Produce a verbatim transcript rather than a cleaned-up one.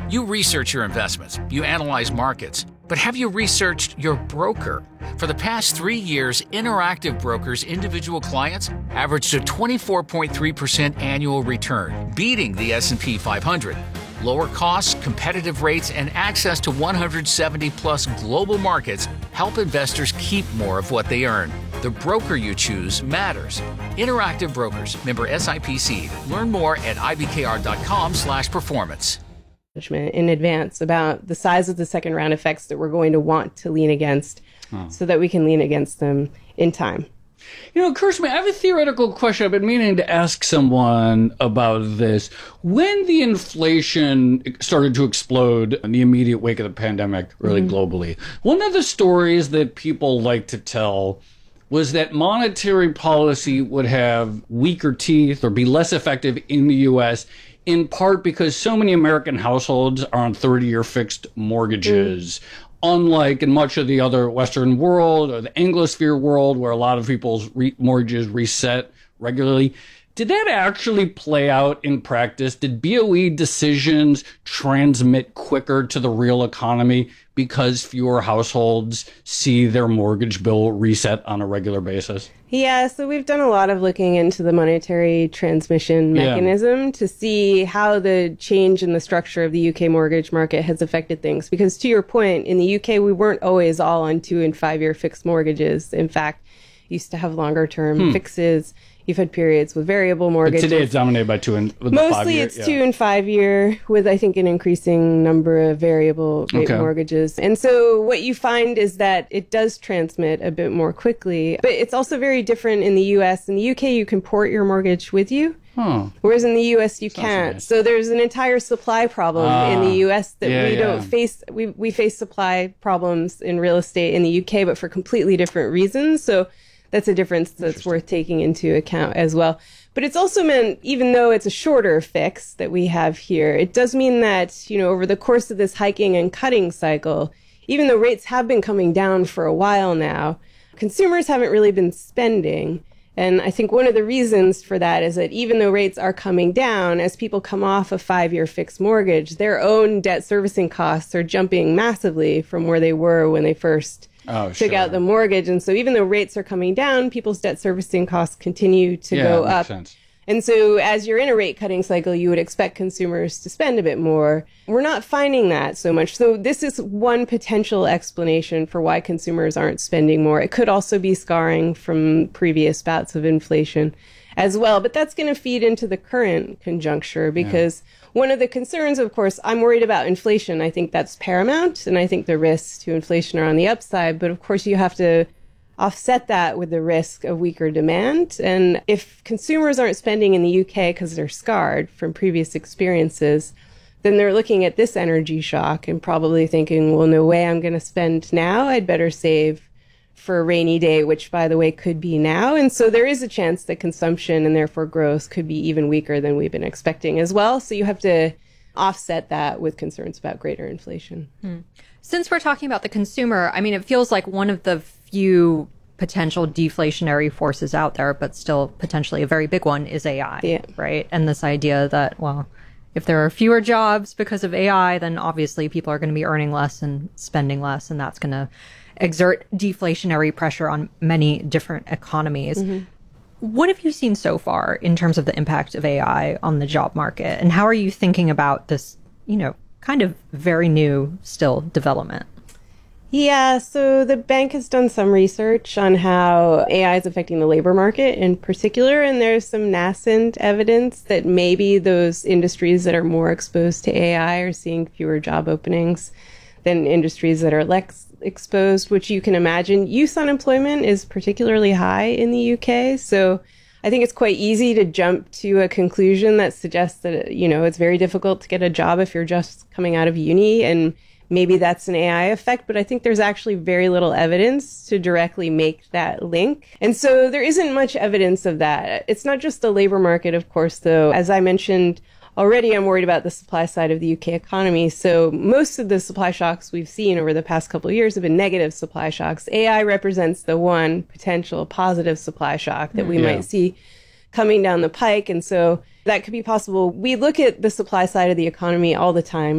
You research your investments, you analyze markets, but have you researched your broker? For the past three years, Interactive Brokers' individual clients averaged a twenty-four point three percent annual return, beating the S and P five hundred. Lower costs, competitive rates, and access to one hundred seventy plus global markets help investors keep more of what they earn. The broker you choose matters. Interactive Brokers, member S I P C. Learn more at ibkr.com slash performance. In advance about the size of the second round effects that we're going to want to lean against oh. so that we can lean against them in time. You know, it occurs to me, I have a theoretical question I've been meaning to ask someone about this. When the inflation started to explode in the immediate wake of the pandemic, really mm-hmm. globally, one of the stories that people like to tell was that monetary policy would have weaker teeth or be less effective in the U S, in part because so many American households are on thirty-year fixed mortgages. Mm. Unlike in much of the other Western world or the Anglosphere world, where a lot of people's re- mortgages reset regularly. Did that actually play out in practice? Did B O E decisions transmit quicker to the real economy because fewer households see their mortgage bill reset on a regular basis? Yeah, so we've done a lot of looking into the monetary transmission mechanism yeah. to see how the change in the structure of the U K mortgage market has affected things. Because to your point, in the U K, we weren't always all on two and five year fixed mortgages. In fact, used to have longer term hmm. fixes. You've had periods with variable mortgages. But today it's dominated by two and with Mostly five year, it's yeah. two and five year with, I think, an increasing number of variable rate okay. mortgages. And so what you find is that it does transmit a bit more quickly. But it's also very different in the U S. In the U K, you can port your mortgage with you. Huh. Whereas in the U S, you Sounds can't. Nice. So there's an entire supply problem uh, in the U S that yeah, we yeah. don't face. We, we face supply problems in real estate in the U K, but for completely different reasons. So that's a difference that's worth taking into account as well. But it's also meant, even though it's a shorter fix that we have here, it does mean that, you know, over the course of this hiking and cutting cycle, even though rates have been coming down for a while now, consumers haven't really been spending. And I think one of the reasons for that is that even though rates are coming down, as people come off a five-year fixed mortgage, their own debt servicing costs are jumping massively from where they were when they first Oh, took sure. out the mortgage. And so even though rates are coming down, people's debt servicing costs continue to yeah, go makes up. Sense. And so as you're in a rate cutting cycle, you would expect consumers to spend a bit more. We're not finding that so much. So this is one potential explanation for why consumers aren't spending more. It could also be scarring from previous bouts of inflation as well. But that's going to feed into the current conjuncture because yeah. one of the concerns, of course, I'm worried about inflation. I think that's paramount, and I think the risks to inflation are on the upside. But of course, you have to offset that with the risk of weaker demand. And if consumers aren't spending in the U K because they're scarred from previous experiences, then they're looking at this energy shock and probably thinking, well, no way I'm going to spend now. I'd better save for a rainy day, which, by the way, could be now. And so there is a chance that consumption and therefore growth could be even weaker than we've been expecting as well. So you have to offset that with concerns about greater inflation. Hmm. Since we're talking about the consumer, I mean, it feels like one of the few potential deflationary forces out there, but still potentially a very big one, is A I, yeah. right? And this idea that, well, if there are fewer jobs because of A I, then obviously people are going to be earning less and spending less, and that's going to exert deflationary pressure on many different economies. Mm-hmm. What have you seen so far in terms of the impact of A I on the job market? And how are you thinking about this, you know, kind of very new still development? Yeah, so the bank has done some research on how A I is affecting the labor market in particular, and there's some nascent evidence that maybe those industries that are more exposed to A I are seeing fewer job openings than industries that are less exposed, which you can imagine. Youth unemployment is particularly high in the U K, so I think it's quite easy to jump to a conclusion that suggests that, you know, it's very difficult to get a job if you're just coming out of uni, and maybe that's an A I effect, but I think there's actually very little evidence to directly make that link. And so there isn't much evidence of that. It's not just the labor market, of course, though. As I mentioned already, I'm worried about the supply side of the U K economy. So most of the supply shocks we've seen over the past couple of years have been negative supply shocks. A I represents the one potential positive supply shock that we yeah. might see coming down the pike. And so that could be possible. We look at the supply side of the economy all the time.